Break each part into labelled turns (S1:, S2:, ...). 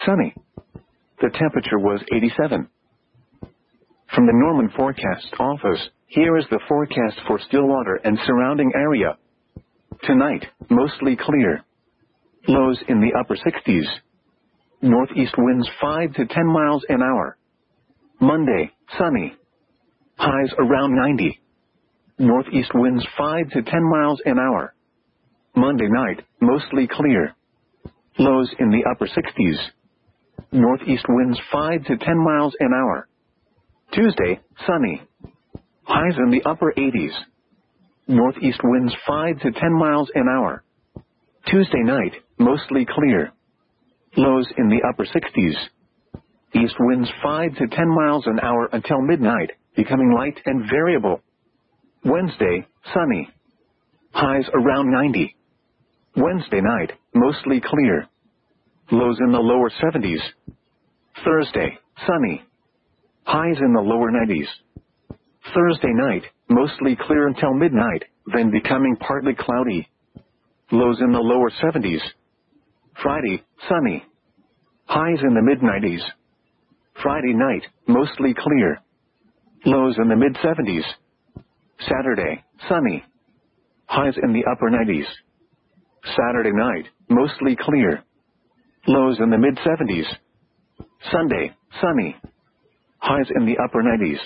S1: sunny. The temperature was 87. From the Norman Forecast Office, here is the forecast for Stillwater and surrounding area. Tonight, mostly clear. Lows in the upper 60s. Northeast winds 5 to 10 miles an hour. Monday, sunny. Highs around 90. Northeast winds 5 to 10 miles an hour. Monday night, mostly clear. Lows in the upper 60s. Northeast winds 5 to 10 miles an hour. Tuesday, sunny. Highs in the upper 80s. Northeast winds 5 to 10 miles an hour. Tuesday night, mostly clear. Lows in the upper 60s. East winds 5 to 10 miles an hour until midnight, becoming light and variable. Wednesday, sunny. Highs around 90. Wednesday night, mostly clear. Lows in the lower 70s. Thursday, sunny. Highs in the lower 90s. Thursday night, mostly clear until midnight, then becoming partly cloudy. Lows in the lower 70s. Friday, sunny. Highs in the mid-90s. Friday night, mostly clear. Lows in the mid-70s. Saturday, sunny. Highs in the upper 90s. Saturday night, mostly clear. Lows in the mid-70s. Sunday, sunny. Highs in the upper 90s.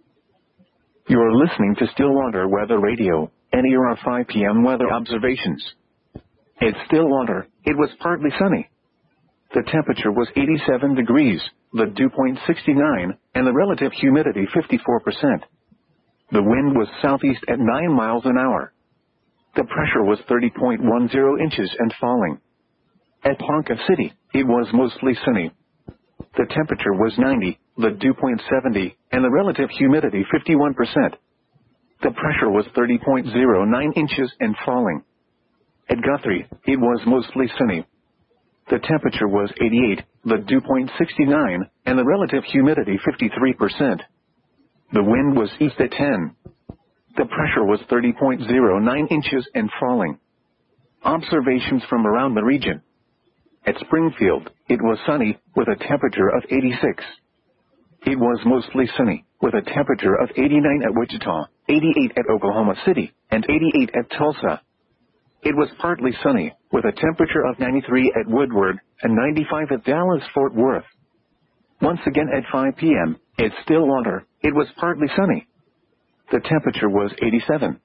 S1: You are listening to Stillwater Weather Radio, NER 5 p.m. weather observations. At Stillwater, it was partly sunny. The temperature was 87 degrees, the dew point 69, and the relative humidity 54%. The wind was southeast at 9 miles an hour. The pressure was 30.10 inches and falling. At Ponca City, it was mostly sunny. The temperature was 90, the dew point 70, and the relative humidity 51%. The pressure was 30.09 inches and falling. At Guthrie, it was mostly sunny. The temperature was 88, the dew point 69, and the relative humidity 53%. The wind was east at 10. The pressure was 30.09 inches and falling. Observations from around the region. At Springfield, it was sunny, with a temperature of 86. It was mostly sunny, with a temperature of 89 at Wichita, 88 at Oklahoma City, and 88 at Tulsa. It was partly sunny, with a temperature of 93 at Woodward, and 95 at Dallas-Fort Worth. Once again at 5 p.m., at Stillwater, it was partly sunny. The temperature was 87.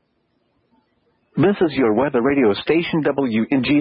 S1: This is your weather radio station WNG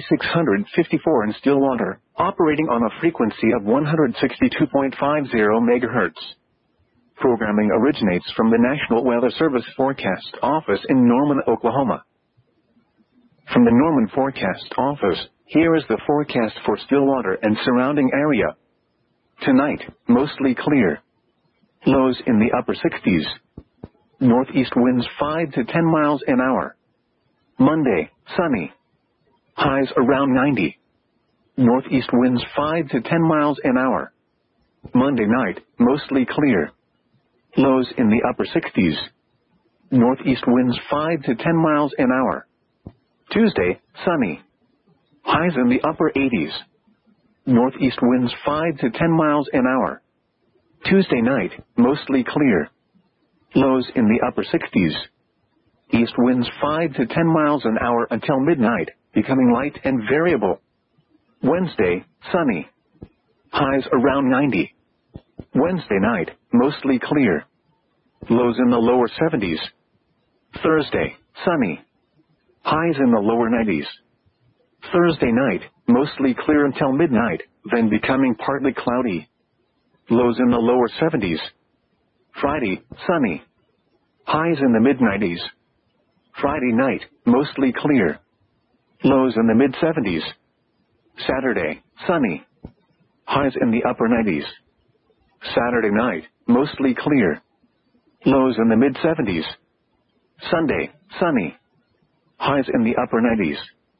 S1: 654 in Stillwater, operating on a frequency of 162.50 MHz. Programming originates from the National Weather Service Forecast Office in Norman, Oklahoma. From the Norman Forecast Office, here is the forecast for Stillwater and surrounding area. Tonight, mostly clear. Lows in the upper 60s. Northeast winds 5 to 10 miles an hour. Monday, sunny. Highs around 90. Northeast winds 5 to 10 miles an hour. Monday night, mostly clear. Lows in the upper 60s. Northeast winds 5 to 10 miles an hour. Tuesday, sunny. Highs in the upper 80s. Northeast winds 5 to 10 miles an hour. Tuesday night, mostly clear. Lows in the upper 60s. East winds 5 to 10 miles an hour until midnight, becoming light and variable. Wednesday, sunny. Highs around 90. Wednesday night, mostly clear. Lows in the lower 70s. Thursday, sunny. Highs in the lower 90s. Thursday night, mostly clear until midnight, then becoming partly cloudy. Lows in the lower 70s. Friday, sunny. Highs in the mid-90s. Friday night, mostly clear. Lows in the mid-70s. Saturday, sunny. Highs in the upper 90s. Saturday night, mostly clear. Lows in the mid-70s. Sunday, sunny. Highs in the upper 90s.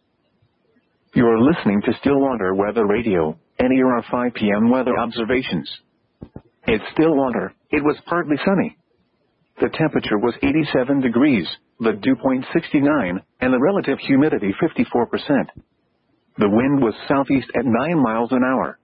S1: You are listening to Stillwater Weather Radio, NER 5 p.m. weather observations. At Stillwater, it was partly sunny. The temperature was 87 degrees, the dew point 69, and the relative humidity 54%. The wind was southeast at 9 miles an hour.